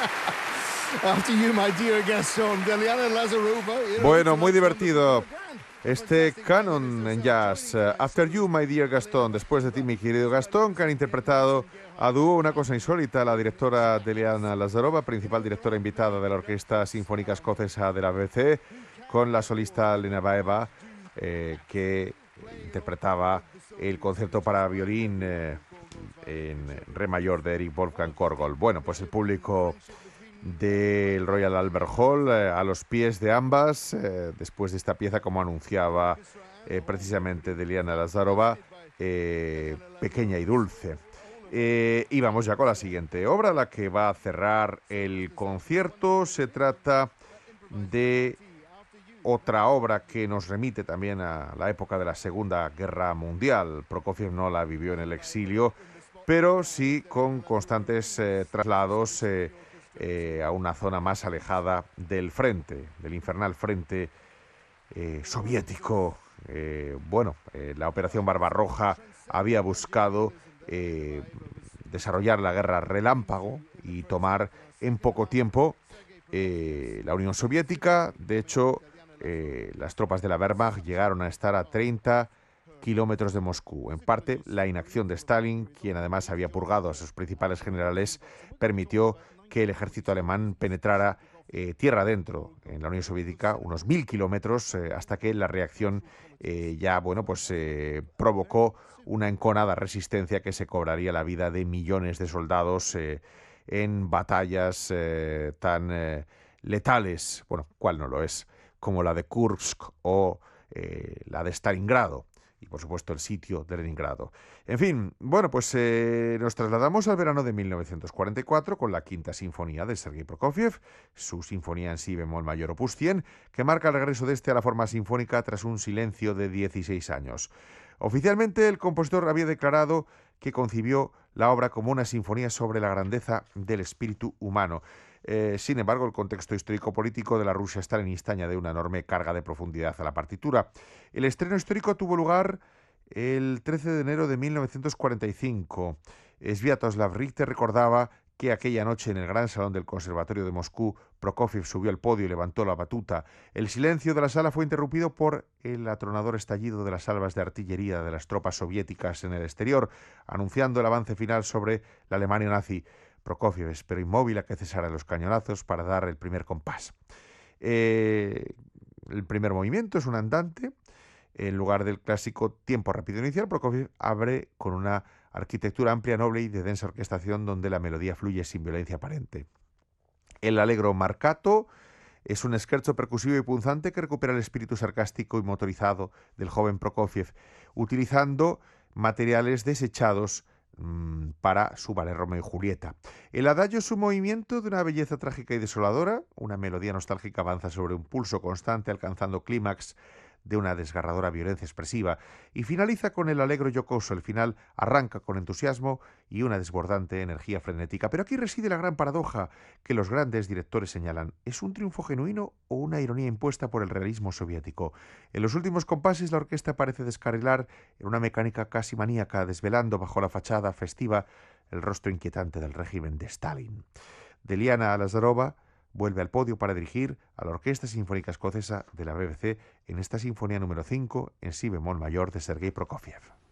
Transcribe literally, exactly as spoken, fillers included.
After you, my dear Gaston, Deliana Lazarova. Bueno, muy divertido este canon en jazz. Uh, After You, My Dear Gastón, después de ti, mi querido Gastón, que han interpretado a dúo una cosa insólita, la directora Deliana Lazarova, principal directora invitada de la Orquesta Sinfónica Escocesa de la B B C, con la solista Lena Baeva, eh, que interpretaba el concierto para violín eh, en re mayor de Eric Wolfgang Korgol. Bueno, pues el público del Royal Albert Hall eh, a los pies de ambas, eh, después de esta pieza, como anunciaba eh, precisamente Deliana Lazarova, eh, pequeña y dulce. Eh, y vamos ya con la siguiente obra, la que va a cerrar el concierto. Se trata de otra obra que nos remite también a la época de la Segunda Guerra Mundial. Prokofiev no la vivió en el exilio, pero sí con constantes eh, traslados eh, eh, a una zona más alejada del frente, del infernal frente eh, soviético. Eh, bueno, eh, la Operación Barbarroja había buscado eh, desarrollar la guerra relámpago y tomar en poco tiempo eh, la Unión Soviética. De hecho, eh, las tropas de la Wehrmacht llegaron a estar a treinta kilómetros de Moscú. En parte, la inacción de Stalin, quien además había purgado a sus principales generales, permitió que el ejército alemán penetrara eh, tierra adentro en la Unión Soviética, unos mil kilómetros, eh, hasta que la reacción eh, ya, bueno, pues eh, provocó una enconada resistencia que se cobraría la vida de millones de soldados eh, en batallas eh, tan eh, letales, bueno, ¿cuál no lo es?, como la de Kursk o eh, la de Stalingrado, y por supuesto el sitio de Leningrado. En fin, bueno, pues eh, nos trasladamos al verano de mil novecientos cuarenta y cuatro con la Quinta Sinfonía de Sergei Prokofiev, su sinfonía en si bemol mayor opus cien, que marca el regreso de este a la forma sinfónica tras un silencio de dieciséis años. Oficialmente, el compositor había declarado que concibió la obra como una sinfonía sobre la grandeza del espíritu humano. Eh, sin embargo, el contexto histórico-político de la Rusia stalinista añade una enorme carga de profundidad a la partitura. El estreno histórico tuvo lugar el trece de enero de mil novecientos cuarenta y cinco. Sviatoslav Richter recordaba que aquella noche en el gran salón del Conservatorio de Moscú, Prokofiev subió al podio y levantó la batuta. El silencio de la sala fue interrumpido por el atronador estallido de las salvas de artillería de las tropas soviéticas en el exterior, anunciando el avance final sobre la Alemania nazi. Prokofiev esperó inmóvil a que cesaran los cañonazos para dar el primer compás. Eh, el primer movimiento es un andante. En lugar del clásico tiempo rápido inicial, Prokofiev abre con una arquitectura amplia, noble y de densa orquestación donde la melodía fluye sin violencia aparente. El allegro marcato es un scherzo percusivo y punzante que recupera el espíritu sarcástico y motorizado del joven Prokofiev, utilizando materiales desechados para su ballet Romeo y Julieta. El adagio es un movimiento de una belleza trágica y desoladora. Una melodía nostálgica avanza sobre un pulso constante, alcanzando clímax de una desgarradora violencia expresiva, y finaliza con el alegro jocoso. El final arranca con entusiasmo y una desbordante energía frenética. Pero aquí reside la gran paradoja que los grandes directores señalan. ¿Es un triunfo genuino o una ironía impuesta por el realismo soviético? En los últimos compases la orquesta parece descarrilar en una mecánica casi maníaca, desvelando bajo la fachada festiva el rostro inquietante del régimen de Stalin. Deliana Lazarova vuelve al podio para dirigir a la Orquesta Sinfónica Escocesa de la B B C en esta sinfonía número cinco en si bemol mayor de Sergei Prokofiev.